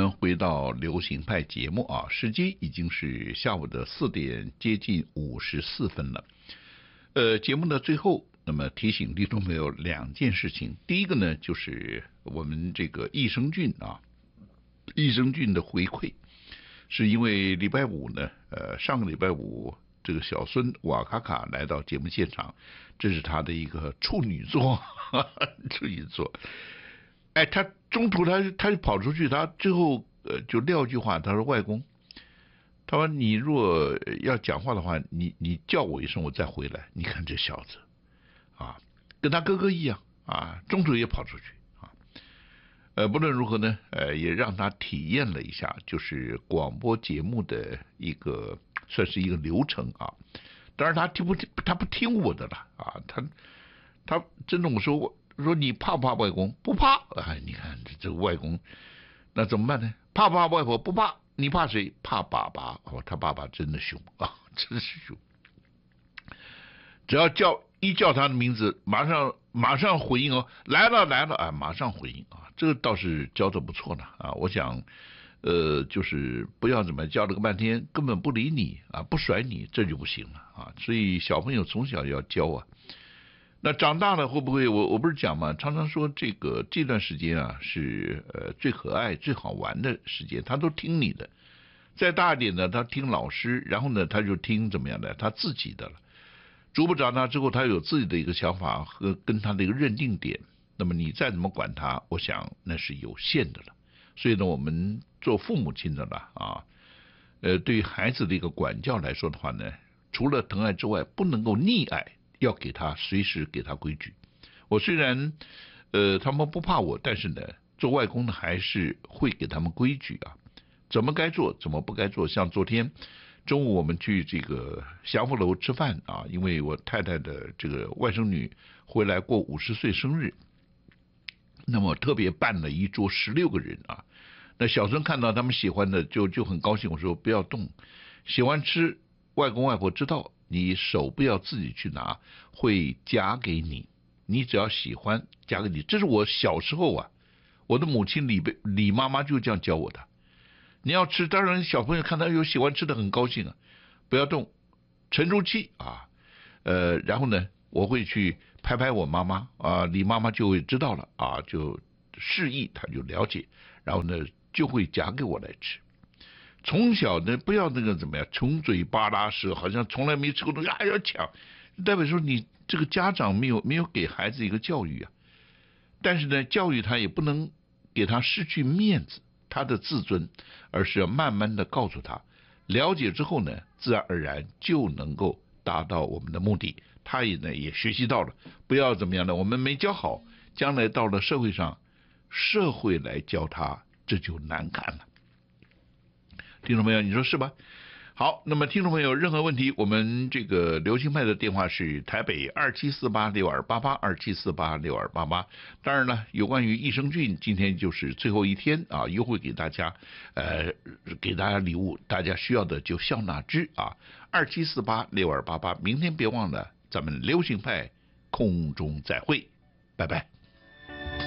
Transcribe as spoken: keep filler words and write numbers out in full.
们回到流行派节目啊，时间已经是下午的四点接近五十四分了。呃，节目的最后，那么提醒听众朋友两件事情。第一个呢，就是我们这个益生菌啊，益生菌的回馈，是因为礼拜五呢，呃，上个礼拜五这个小孙瓦卡卡来到节目现场，这是他的一个处女座，呵呵处女座。哎，他中途他他就跑出去，他最后呃就撂句话，他说：“外公，他说你若要讲话的话，你你叫我一声，我再回来。你看这小子，啊，跟他哥哥一样啊，中途也跑出去啊。呃，不论如何呢，呃，也让他体验了一下，就是广播节目的一个算是一个流程啊。当然他听不听，他不听我的了啊，他他真的我说我。”说你怕不怕外公？不怕。哎，你看这这个外公，那怎么办呢？怕不怕外婆？不怕。你怕谁？怕爸爸。哦，他爸爸真的凶啊，真是凶。只要叫一叫他的名字，马上马上回应哦，来了来了，哎，马上回应啊，这个倒是教的不错呢啊。我想，呃，就是不要怎么叫了个半天，根本不理你啊，不甩你，这就不行了啊。所以小朋友从小要教啊。那长大了会不会？我我不是讲嘛，常常说这个这段时间啊是呃最可爱、最好玩的时间，他都听你的。再大一点呢，他听老师，然后呢他就听怎么样的，他自己的了。逐步长大之后，他有自己的一个想法和跟他的一个认定点。那么你再怎么管他，我想那是有限的了。所以呢，我们做父母亲的了啊，呃，对于孩子的一个管教来说的话呢，除了疼爱之外，不能够溺爱。要给他随时给他规矩。我虽然呃他们不怕我，但是呢做外公的还是会给他们规矩啊，怎么该做怎么不该做。像昨天中午我们去这个祥福楼吃饭啊，因为我太太的这个外甥女回来过五十岁生日，那么特别办了一桌十六个人啊。那小孙看到他们喜欢的就就很高兴，我说不要动，喜欢吃外公外婆知道。你手不要自己去拿，会夹给你。你只要喜欢夹给你，这是我小时候啊，我的母亲李李妈妈就这样教我的。你要吃，当然小朋友看到有喜欢吃的很高兴啊，不要动，沉住气啊。呃，然后呢，我会去拍拍我妈妈啊，李妈妈就会知道了啊，就示意她就了解，然后呢就会夹给我来吃。从小呢，不要那个怎么样，穷嘴巴拉舌，好像从来没吃过东西还要抢，代表说你这个家长没有没有给孩子一个教育啊。但是呢，教育他也不能给他失去面子，他的自尊，而是要慢慢的告诉他，了解之后呢，自然而然就能够达到我们的目的。他也呢也学习到了，不要怎么样呢，我们没教好，将来到了社会上，社会来教他，这就难看了。听众朋友，你说是吧？好，那么听众朋友任何问题，我们这个流行派的电话是台北二七四八六二八八二七四八六二八八。当然呢，有关于益生菌，今天就是最后一天啊，优惠给大家，呃，给大家礼物，大家需要的就笑纳之啊，二七四八六二八八。明天别忘了，咱们流行派空中再会，拜拜。